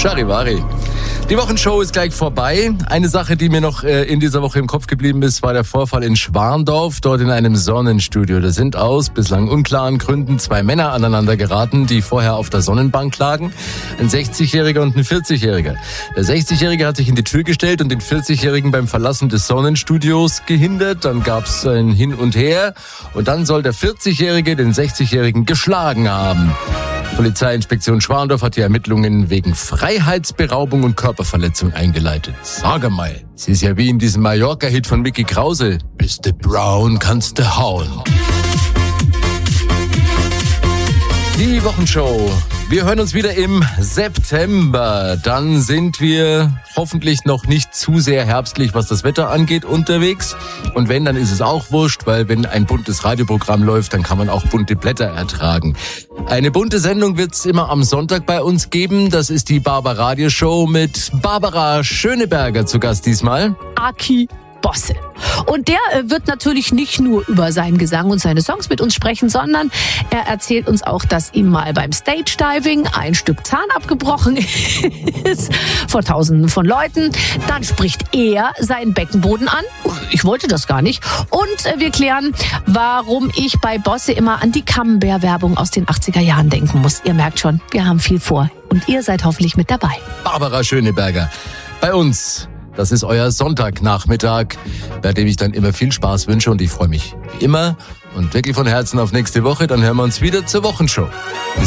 Charivari. Die Wochenshow ist gleich vorbei. Eine Sache, die mir noch in dieser Woche im Kopf geblieben ist, war der Vorfall in Schwandorf, dort in einem Sonnenstudio. Da sind aus bislang unklaren Gründen 2 Männer aneinander geraten, die vorher auf der Sonnenbank lagen. Ein 60-Jähriger und ein 40-Jähriger. Der 60-Jährige hat sich in die Tür gestellt und den 40-Jährigen beim Verlassen des Sonnenstudios gehindert. Dann gab's ein Hin und Her und dann soll der 40-Jährige den 60-Jährigen geschlagen haben. Polizeiinspektion Schwandorf hat die Ermittlungen wegen Freiheitsberaubung und Körperverletzung eingeleitet. Sag mal, es ist ja wie in diesem Mallorca-Hit von Mickey Krause. Bist du brown, kannst du hauen. Die Wochenshow. Wir hören uns wieder im September. Dann sind wir hoffentlich noch nicht zu sehr herbstlich, was das Wetter angeht, unterwegs. Und wenn, dann ist es auch wurscht, weil wenn ein buntes Radioprogramm läuft, dann kann man auch bunte Blätter ertragen. Eine bunte Sendung wird's immer am Sonntag bei uns geben. Das ist die Barbaradio-Show mit Barbara Schöneberger zu Gast diesmal. Aki Bosse. Und der wird natürlich nicht nur über seinen Gesang und seine Songs mit uns sprechen, sondern er erzählt uns auch, dass ihm mal beim Stage-Diving ein Stück Zahn abgebrochen ist vor Tausenden von Leuten. Dann spricht er seinen Beckenboden an. Ich wollte das gar nicht. Und wir klären, warum ich bei Bosse immer an die Camembert-Werbung aus den 80er Jahren denken muss. Ihr merkt schon, wir haben viel vor. Und ihr seid hoffentlich mit dabei. Barbara Schöneberger bei uns. Das ist euer Sonntagnachmittag, bei dem ich dann immer viel Spaß wünsche und ich freue mich wie immer und wirklich von Herzen auf nächste Woche. Dann hören wir uns wieder zur Wochenshow.